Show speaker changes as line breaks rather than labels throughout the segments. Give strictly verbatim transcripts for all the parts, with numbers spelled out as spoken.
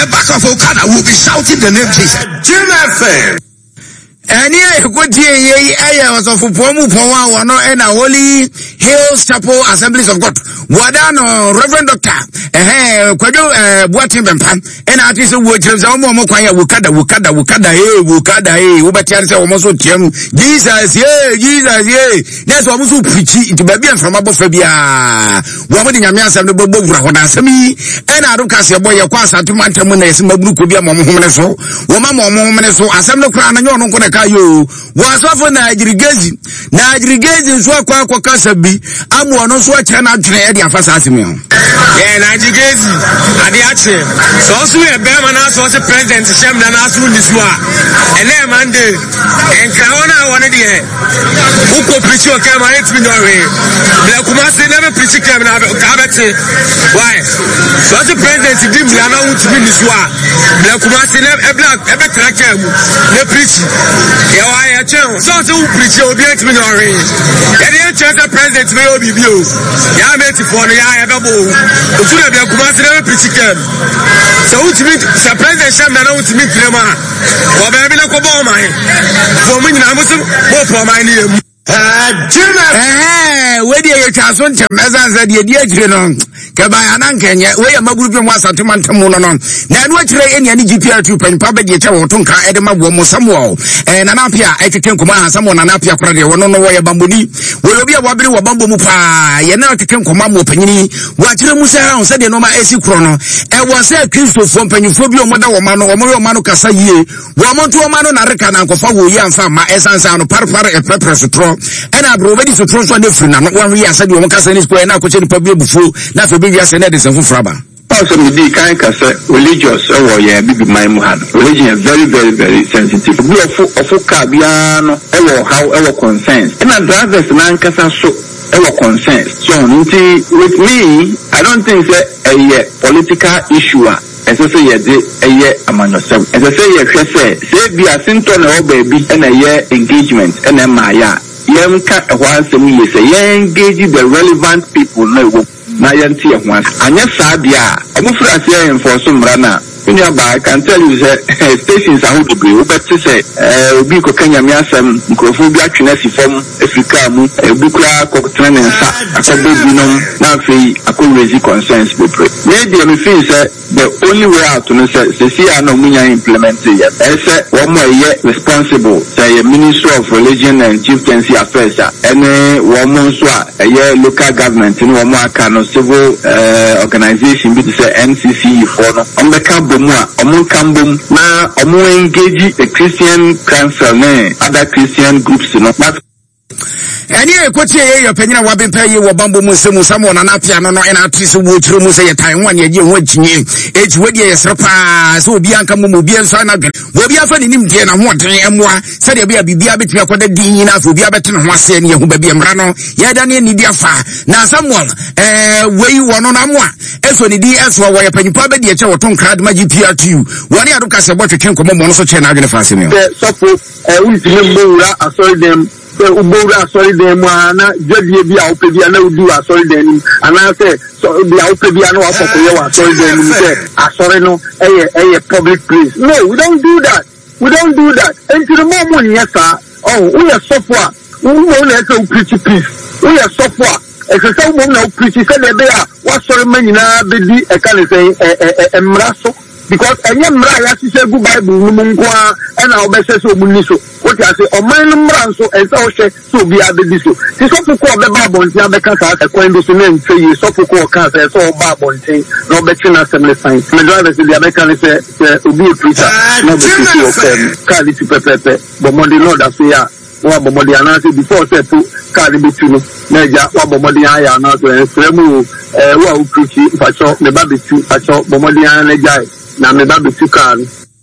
the back of Okada will be shouting the name Jesus. Jim F M. And here, what I was of Pomu Powa, no, and a Holy Hills Chapel Assemblies of God. Wadano, Reverend Doctor, eh, Quado, eh, Boatim Bempan, and artists who watch us almost Mokwaya, Wukada, Wukada, Wukada, eh, Wukada, eh, Ubatian, almost Tim, Jesus, yeah, Jesus, yeah. That's almost preachy to baby from above Fabia. Woman in Yamias and the Bobo, Semi, and I don't cast your boy, your quasa to Mantamunes, Mabukubia, Momomeso, Woman Momomeso, Assembly Crown, and you're not going to kayo was often Nigerigezi Nigerigezi so kwa kwa kasabi amu ono so acha na dwene e dia fasa asemi yeah Nigerigezi ade ache so so e be man so se president shem na na so ni so a ene mande enka wona wona de uko preach o kama eight million we bla kuma se never preach kama na ka bete why so the president dim la na wuti ni so a bla kuma se never e bla e be tra kama ne preach yeah, why I tell so to preach your be to me no rain. Yeah, the church president may be you. Yeah, mate for the yeah, ever go. The food be come out never preach them. So to me, the president sham na to me them. Or baby na ko bo my. For me na musu bo for my name. Eh, where do you transfer to Mazan said you dear no? Kabayanan Kenya, where my group was at Mantamunon. Then what any any G P R two pen public or Tonka Edema Womo Samuel and Anapia, I can command someone Anapia Prade, one no way Bambuni, will be a wobbly or Bambu Mupa, Yana can command Penny, what Musa said, no, my A C chrono, and was a Christo from Penufobio Mother Mano or Moro Mano Casaye, Woman to a Mano Naraka and Kofawu Yan Fama, Essence and Parpara and Pepper Sutro, and I've already to transfer the friend. Not one year said you want to send this point now, coaching public before, not for big years and that is a fraba. Also, the kind of religious or yeah, big my muhan. Religion is very, very, very sensitive. We are for of Kabiano, or however concerns. And I'd rather Nankasa so our concerns. So, with me, I don't think that a political issue. As I say, a year among yourself. As I say, say, say, be a symptom of baby and a year engagement and a Maya. Yem cut once a year, say, engage the relevant people. No, Nayanti at once. And yes, Sadia, I'm afraid I'm for some runner. In your back, I can tell you that stations are out to be, but to say, uh, Biko Kenya Miasam, Microphobia, Chinesi form, Africa, Bukra, Coctran and Sa, Akabinum, Nafi, Akurezi concerns, we pray. Maybe I'm feeling that the only way out to know, say, see, I know me implemented yet. I said, one more year responsible, say, a Minister of Religion and Chieftaincy Affairs, and one more a year local government, in one more kind of civil organization, be to say N C C for on the camp. Omo kambum na omo engage the Christian council ne other Christian groups no but any kwoti ye your penina wa bempa ye wo bambo mu semu samo na na pia no no ena atisi wo tru mu se ye Taiwan ye je ho agyinye eji we de ye srepa so obi anka mu obi enso na dwen obi afa ni nim de na ho den emoa se de bia bibia betia akoda din na afa obi abetene ho ase ne ye ho ba bia mra no ye da ne ni dia fa na Samuel eh wei wono na mo a eso ni di eso wo ye panipa be de che wo ton krad ma G P R two woni adoka se botwe kenko mo no so che na adwene fa ase me
so eh unti mbura asori dem ubora sorry dem na jadie bi a opebia na udu asori dem ana say so bi a opebia na wa fokoye wa asori dem say asori no eh eh public place. No, we don't do that. We don't do that. Until the moment yes sir. Oh, we are software. We want to preach peace. We are software. As I say we now preach say there be a what sorry man na be di e kan say eh emraso because any mra ya say good Bible mu nko a na obese so mu ni so what you say o man mra so e say o she so bi abedi so ti so fuko o be Bible ntia be kan sa kwendo so na nfe yi so fuko o kan say so o Bible ntia na obeti na assembly sign me driver say the American say obi a preacher na be so o kan ti pepepe but mo dey know that say ya wa bomodi anase before say to card betu no na ja wa bomodi aya na so e fremu eh wa u preach facho me ba betu facho bomodi an na ja na me ba betu card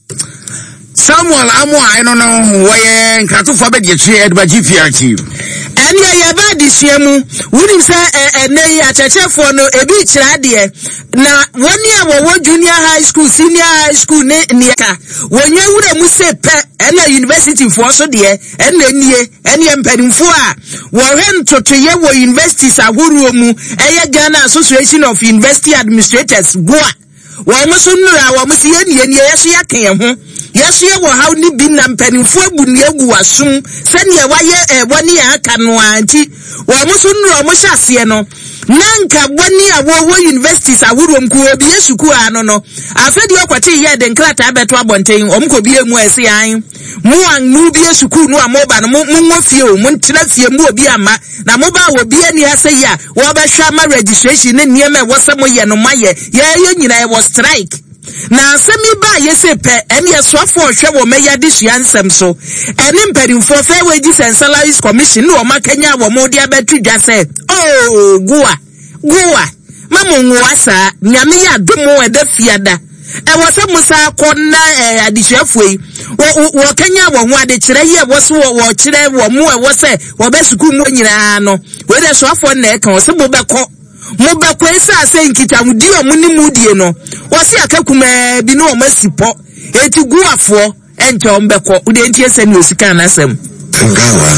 Samuel Amwa I don't know why nkratu fa be de tue edba G P R T
ene ya ba de suamu wunim say ene ya chechefo no ebi kira de na woni a wo junior high school senior high school ne niaka wonye wura mu se pe ene university for so de ene nie ene mpanimfo a wo hwen totoye wo universities ahuru mu eye Ghana Association of University Administrators goa wo mo so nura wo mo se ye nie nie yeso ya kan ye ho yeso ye wo haw ni bi na mpanimfo abu ne agu wasum se ne waye e woni ya aka no anti wo mo so nura mo hyase no nanka woni awo wo universities awurom ku obi yesuku ano no afedi okwate ye de nkrata abeto abonten omko bi emu ese an mu an nu bi yesuku no amoba no mu ngofie o mu ntena fie mu obi ama na mo ba wo bi ani ase ya wo ba hwa ma registration ne niema wo se mo ye no maye ye ye nyina e wo strike na asemi ba yese pe ene yesofo hwe wo meya disua nsem so ene mperimfo fe wagi salaries commission no makanya wo mo dia betu dwa se oh gua gua mamu nwasa nyame ya domo eda fiada e wo se musa konna adisuafo yi wo kanya wo ho ade kire ye wo so wo kire wo mu e wo se wo be suku mu nyina no we de soafo na e kan wo se bo beko mo beko esa se nkita mudi o mu ni mudie no wo se akakuma bi no o masipo eti guafo enche o mbeko udi enti ese ni osika na asem
ngawa